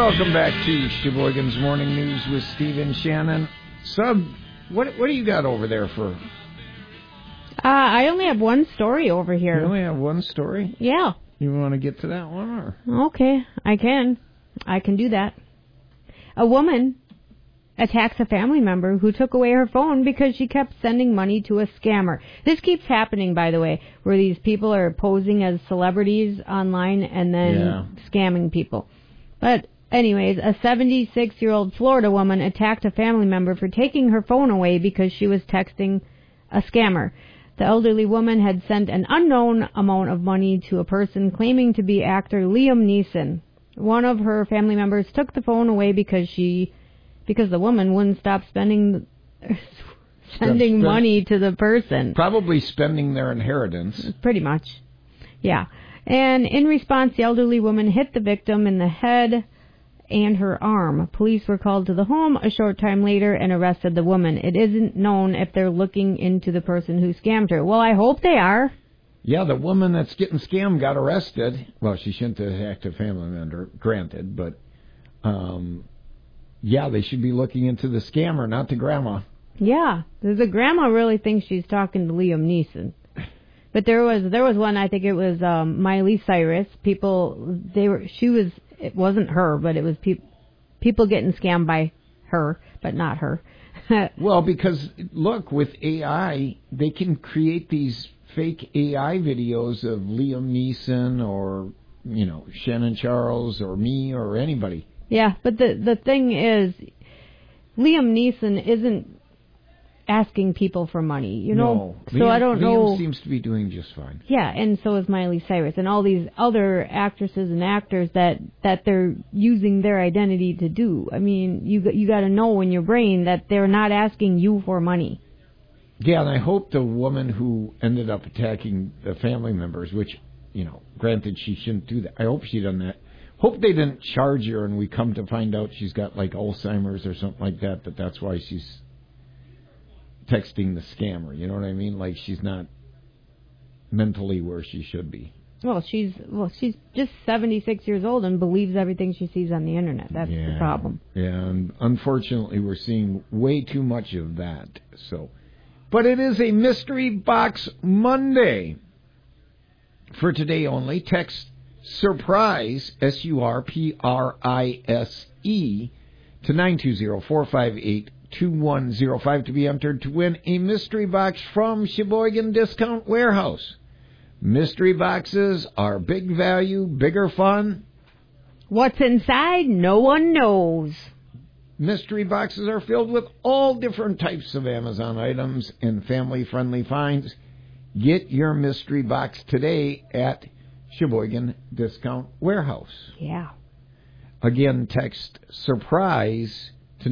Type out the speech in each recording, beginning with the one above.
Welcome back to Sheboygan's Morning News with Steve and Shannon. Sub, what do you got over there for? I only have one story over here. You only have one story? Yeah. You want to get to that one? Or? Okay, I can do that. A woman attacks a family member who took away her phone because she kept sending money to a scammer. This keeps happening, by the way, where these people are posing as celebrities online and then scamming people. But anyways, a 76-year-old Florida woman attacked a family member for taking her phone away because she was texting a scammer. The elderly woman had sent an unknown amount of money to a person claiming to be actor Liam Neeson. One of her family members took the phone away because the woman wouldn't stop sending money to the person. Probably spending their inheritance. Pretty much. Yeah. And in response, the elderly woman hit the victim in the head and her arm. Police were called to the home a short time later and arrested the woman. It isn't known if they're looking into the person who scammed her. Well, I hope they are. Yeah, the woman that's getting scammed got arrested. Well, she shouldn't have attacked a family member, granted, but yeah, they should be looking into the scammer, not the grandma. Yeah, the grandma really thinks she's talking to Liam Neeson. But there was one, I think it was Miley Cyrus. It wasn't her, but it was people getting scammed by her, but not her. Well, because look, with AI, they can create these fake AI videos of Liam Neeson or, Shannon Charles or me or anybody. Yeah, but the thing is, Liam Neeson isn't asking people for money, No. So I don't know. Liam seems to be doing just fine. Yeah, and so is Miley Cyrus and all these other actresses and actors that they're using their identity to do. I mean, you got to know in your brain that they're not asking you for money. Yeah, and I hope the woman who ended up attacking the family members, which, granted she shouldn't do that. I hope she done that. Hope they didn't charge her and we come to find out she's got like Alzheimer's or something like that, but that's why she's texting the scammer, you know what I mean? Like she's not mentally where she should be. Well, she's just 76 years old and believes everything she sees on the internet. That's the problem. Yeah, and unfortunately we're seeing way too much of that. So, but it is a Mystery Box Monday. For today only, text SURPRISE, SURPRISE, to 920-458-2105 to be entered to win a mystery box from Sheboygan Discount Warehouse. Mystery boxes are big value, bigger fun. What's inside, no one knows. Mystery boxes are filled with all different types of Amazon items and family-friendly finds. Get your mystery box today at Sheboygan Discount Warehouse. Yeah. Again, text SURPRISE to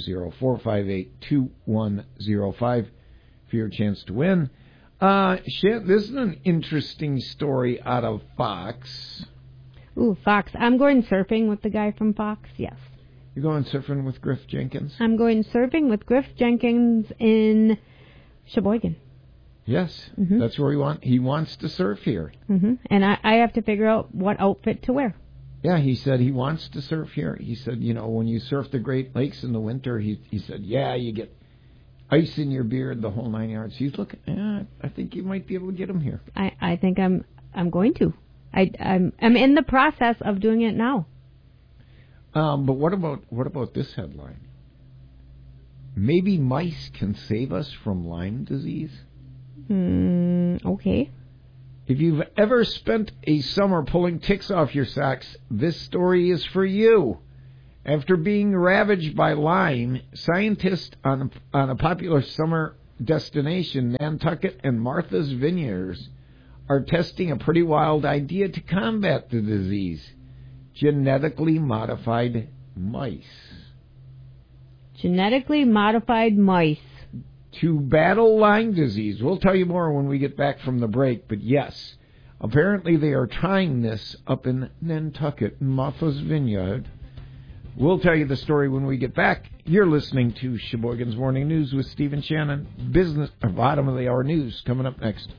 920-458-2105 for your chance to win. This is an interesting story out of Fox. Ooh, Fox. I'm going surfing with the guy from Fox, yes. You're going surfing with Griff Jenkins? I'm going surfing with Griff Jenkins in Sheboygan. Yes, That's where he wants to surf here. Mm-hmm. And I have to figure out what outfit to wear. Yeah, he said he wants to surf here. He said, when you surf the Great Lakes in the winter, he said, you get ice in your beard, the whole 9 yards. He's looking, I think you might be able to get him here. I think I'm going to. I'm in the process of doing it now. But what about this headline? Maybe mice can save us from Lyme disease? Okay. If you've ever spent a summer pulling ticks off your socks, this story is for you. After being ravaged by Lyme, scientists on a popular summer destination, Nantucket and Martha's Vineyards, are testing a pretty wild idea to combat the disease: genetically modified mice. Genetically modified mice. To battle Lyme disease. We'll tell you more when we get back from the break, but yes, apparently they are trying this up in Nantucket, Martha's Vineyard. We'll tell you the story when we get back. You're listening to Sheboygan's Morning News with Steve and Shannon. Business, bottom of the hour news coming up next.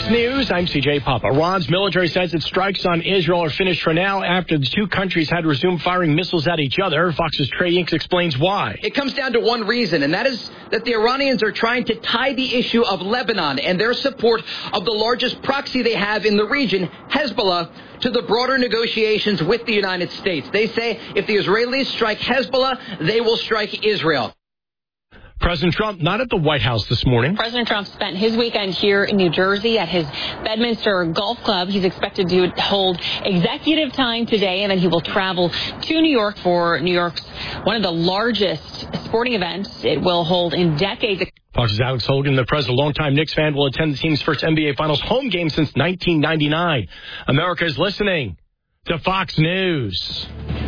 Fox News, I'm CJ Papa. Iran's military says its strikes on Israel are finished for now after the two countries had resumed firing missiles at each other. Fox's Trey Inks explains why. It comes down to one reason, and that is that the Iranians are trying to tie the issue of Lebanon and their support of the largest proxy they have in the region, Hezbollah, to the broader negotiations with the United States. They say if the Israelis strike Hezbollah, they will strike Israel. President Trump not at the White House this morning. President Trump spent his weekend here in New Jersey at his Bedminster Golf Club. He's expected to hold executive time today, and then he will travel to New York for New York's one of the largest sporting events it will hold in decades. Fox's Alex Hogan, the president, longtime Knicks fan, will attend the team's first NBA Finals home game since 1999. America is listening to Fox News.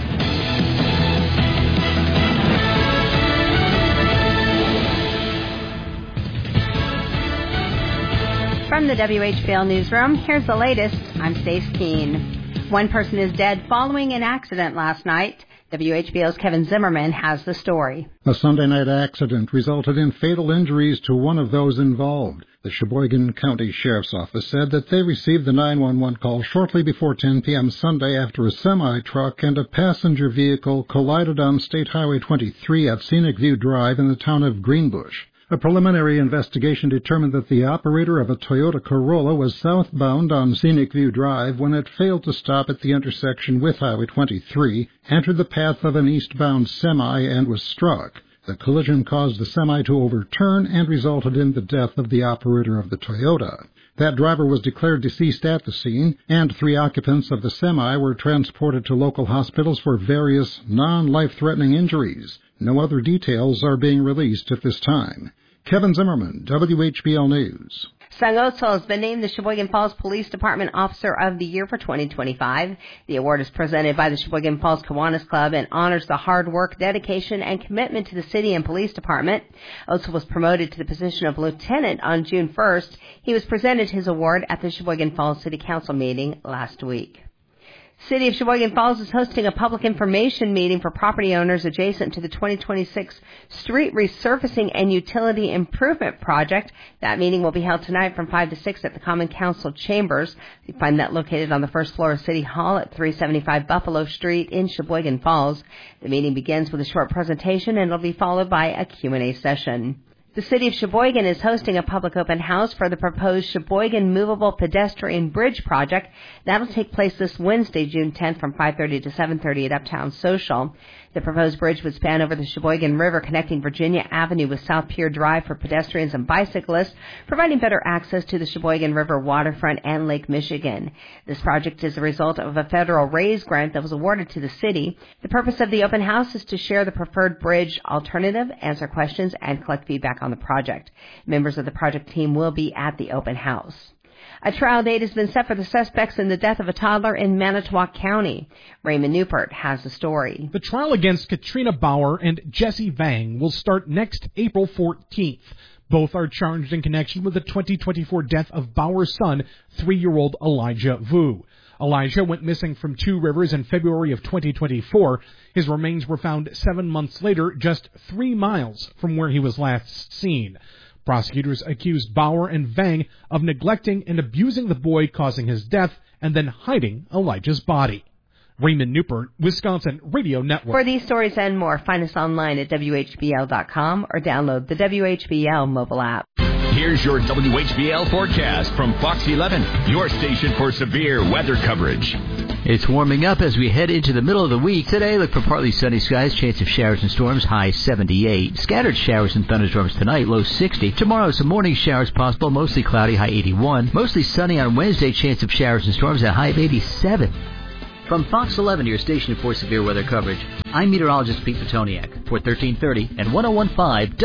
From the WHBL Newsroom, here's the latest. I'm Stace Keene. One person is dead following an accident last night. WHBL's Kevin Zimmerman has the story. A Sunday night accident resulted in fatal injuries to one of those involved. The Sheboygan County Sheriff's Office said that they received the 911 call shortly before 10 p.m. Sunday after a semi-truck and a passenger vehicle collided on State Highway 23 at Scenic View Drive in the town of Greenbush. A preliminary investigation determined that the operator of a Toyota Corolla was southbound on Scenic View Drive when it failed to stop at the intersection with Highway 23, entered the path of an eastbound semi, and was struck. The collision caused the semi to overturn and resulted in the death of the operator of the Toyota. That driver was declared deceased at the scene, and 3 occupants of the semi were transported to local hospitals for various non-life-threatening injuries. No other details are being released at this time. Kevin Zimmerman, WHBL News. Sung Otso has been named the Sheboygan Falls Police Department Officer of the Year for 2025. The award is presented by the Sheboygan Falls Kiwanis Club and honors the hard work, dedication, and commitment to the city and police department. Otso was promoted to the position of lieutenant on June 1st. He was presented his award at the Sheboygan Falls City Council meeting last week. City of Sheboygan Falls is hosting a public information meeting for property owners adjacent to the 2026 Street Resurfacing and Utility Improvement Project. That meeting will be held tonight from 5 to 6 at the Common Council Chambers. You find that located on the first floor of City Hall at 375 Buffalo Street in Sheboygan Falls. The meeting begins with a short presentation and will be followed by a Q&A session. The City of Sheboygan is hosting a public open house for the proposed Sheboygan Movable Pedestrian Bridge project. That'll take place this Wednesday, June 10th from 5:30 to 7:30 at Uptown Social. The proposed bridge would span over the Sheboygan River, connecting Virginia Avenue with South Pier Drive for pedestrians and bicyclists, providing better access to the Sheboygan River waterfront and Lake Michigan. This project is a result of a federal RAISE grant that was awarded to the city. The purpose of the open house is to share the preferred bridge alternative, answer questions, and collect feedback on the project. Members of the project team will be at the open house. A trial date has been set for the suspects in the death of a toddler in Manitowoc County. Raymond Newport has the story. The trial against Katrina Bauer and Jesse Vang will start next April 14th. Both are charged in connection with the 2024 death of Bauer's son, 3-year-old Elijah Vu. Elijah went missing from Two Rivers in February of 2024. His remains were found 7 months later, just 3 miles from where he was last seen. Prosecutors accused Bauer and Vang of neglecting and abusing the boy, causing his death, and then hiding Elijah's body. Raymond Newport, Wisconsin Radio Network. For these stories and more, find us online at WHBL.com or download the WHBL mobile app. Here's your WHBL forecast from Fox 11, your station for severe weather coverage. It's warming up as we head into the middle of the week. Today, look for partly sunny skies, chance of showers and storms, high 78. Scattered showers and thunderstorms tonight, low 60. Tomorrow, some morning showers possible, mostly cloudy, high 81. Mostly sunny on Wednesday, chance of showers and storms at high of 87. From Fox 11, your station for severe weather coverage, I'm meteorologist Pete Petoniak for 1330 and 1015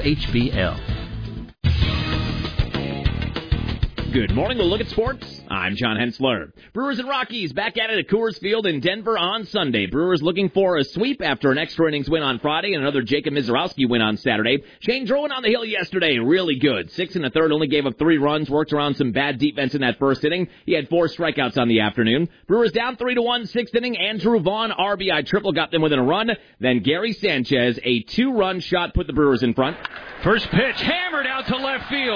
WHBL. Good morning. We'll look at sports. I'm John Hensler. Brewers and Rockies back at it at Coors Field in Denver on Sunday. Brewers looking for a sweep after an extra innings win on Friday and another Jacob Mizorowski win on Saturday. Shane Drowan on the hill yesterday, really good. 6 1/3, only gave up 3 runs, worked around some bad defense in that first inning. He had 4 strikeouts on the afternoon. Brewers down 3-1, 6th inning. Andrew Vaughn, RBI triple, got them within a run. Then Gary Sanchez, a 2-run shot, put the Brewers in front. First pitch hammered out to left field.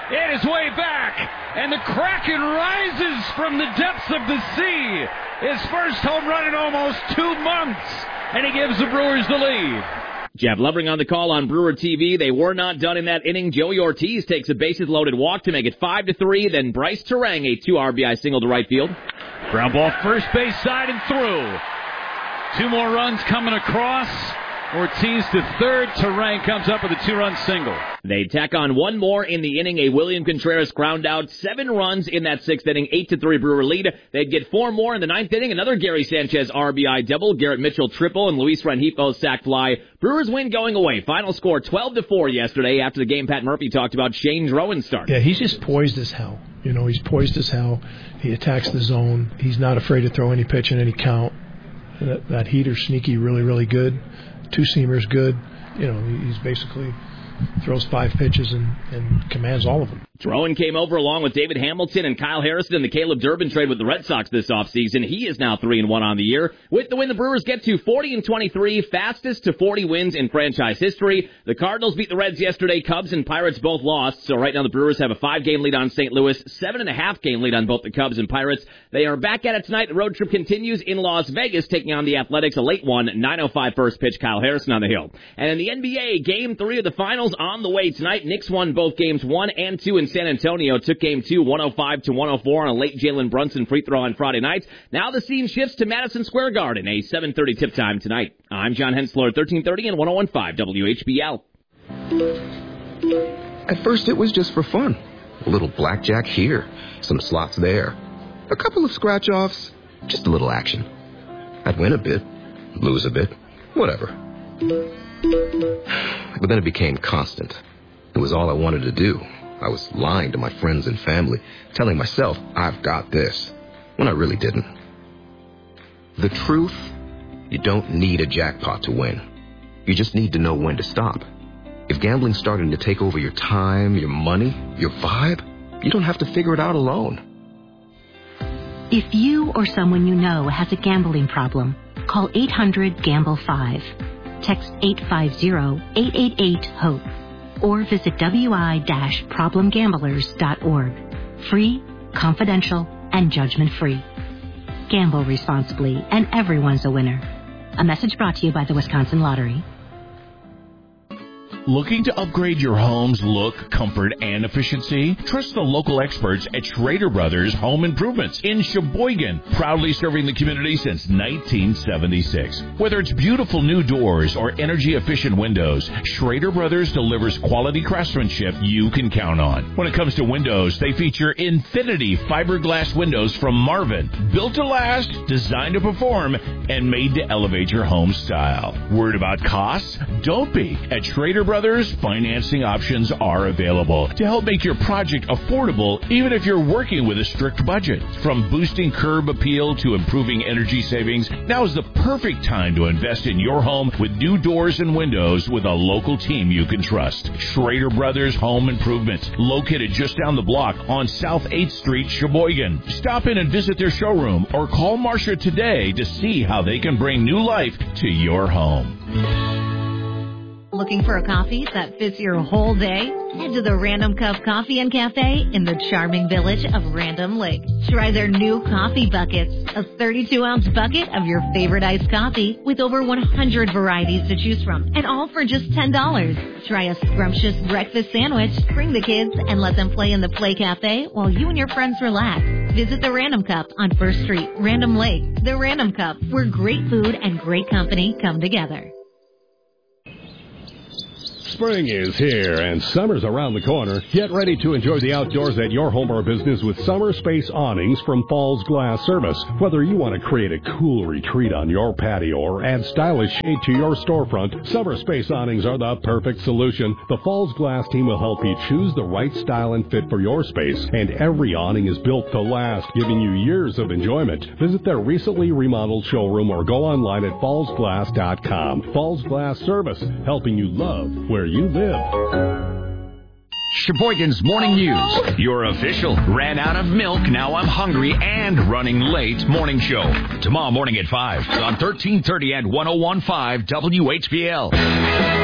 It is way back, and the Kraken rises from the depths of the sea. His first home run in almost 2 months, and he gives the Brewers the lead. Jeff Lovering on the call on Brewer TV. They were not done in that inning. Joey Ortiz takes a bases-loaded walk to make it 5-3. Then Bryce Terang, a 2 RBI single to right field. Ground ball first base side and through. 2 more runs coming across. Ortiz to third. Terang comes up with a 2-run single. They tack on 1 more in the inning. A William Contreras ground out. 7 runs in that 6th inning. 8-3 Brewer lead. They'd get 4 more in the 9th inning. Another Gary Sanchez RBI double. Garrett Mitchell triple and Luis Rengifo sac fly. Brewers win going away. Final score 12-4 yesterday. After the game, Pat Murphy talked about Shane Drowen's start. Yeah, he's just poised as hell. You know, he's poised as hell. He attacks the zone. He's not afraid to throw any pitch in any count. That heater sneaky, really, really good. 2-seamers good. You know, he's basically throws 5 pitches and commands all of them. Drowen came over along with David Hamilton and Kyle Harrison in the Caleb Durbin trade with the Red Sox this offseason. He is now 3-1 on the year. With the win, the Brewers get to 40-23, fastest to 40 wins in franchise history. The Cardinals beat the Reds yesterday. Cubs and Pirates both lost. So right now the Brewers have a 5-game lead on St. Louis, 7.5-game lead on both the Cubs and Pirates. They are back at it tonight. The road trip continues in Las Vegas, taking on the Athletics, a late one, 9:05 first pitch. Kyle Harrison on the hill. And in the NBA, Game 3 of the Finals on the way tonight. Knicks won both Games 1 and 2 in San Antonio. Took Game 2, 105-104 on a late Jalen Brunson free throw on Friday night. Now the scene shifts to Madison Square Garden, a 7:30 tip time tonight. I'm John Hensler, 1330 and 101.5 WHBL. At first it was just for fun. A little blackjack here, some slots there, a couple of scratch-offs, just a little action. I'd win a bit, lose a bit, whatever. But then it became constant. It was all I wanted to do. I was lying to my friends and family, telling myself, I've got this, when I really didn't. The truth, you don't need a jackpot to win. You just need to know when to stop. If gambling's starting to take over your time, your money, your vibe, you don't have to figure it out alone. If you or someone you know has a gambling problem, call 800-GAMBLE-5. Text 850-888-HOPE. Or visit wi-problemgamblers.org. Free, confidential, and judgment-free. Gamble responsibly, and everyone's a winner. A message brought to you by the Wisconsin Lottery. Looking to upgrade your home's look, comfort, and efficiency? Trust the local experts at Schrader Brothers Home Improvements in Sheboygan, proudly serving the community since 1976. Whether it's beautiful new doors or energy-efficient windows, Schrader Brothers delivers quality craftsmanship you can count on. When it comes to windows, they feature Infinity fiberglass windows from Marvin, built to last, designed to perform, and made to elevate your home style. Worried about costs? Don't be. At Schrader Brothers, financing options are available to help make your project affordable, even if you're working with a strict budget. From boosting curb appeal to improving energy savings, now is the perfect time to invest in your home with new doors and windows with a local team you can trust. Schrader Brothers Home Improvement, located just down the block on South 8th Street, Sheboygan. Stop in and visit their showroom or call Marcia today to see how they can bring new life to your home. Looking for a coffee that fits your whole day? Head to the Random Cup Coffee and Cafe in the charming village of Random Lake. Try their new coffee buckets, a 32-ounce bucket of your favorite iced coffee with over 100 varieties to choose from, and all for just $10. Try a scrumptious breakfast sandwich, bring the kids, and let them play in the Play Cafe while you and your friends relax. Visit the Random Cup on 1st Street, Random Lake. The Random Cup, where great food and great company come together. Spring is here and summer's around the corner. Get ready to enjoy the outdoors at your home or business with Summer Space Awnings from Falls Glass Service. Whether you want to create a cool retreat on your patio or add stylish shade to your storefront, Summer Space Awnings are the perfect solution. The Falls Glass team will help you choose the right style and fit for your space, and every awning is built to last, giving you years of enjoyment. Visit their recently remodeled showroom or go online at fallsglass.com. Falls Glass Service, helping you love where you live. Sheboygan's Morning News. Your official ran out of milk, now I'm hungry, and running late morning show. Tomorrow morning at 5 on 1330 and 101.5 WHBL.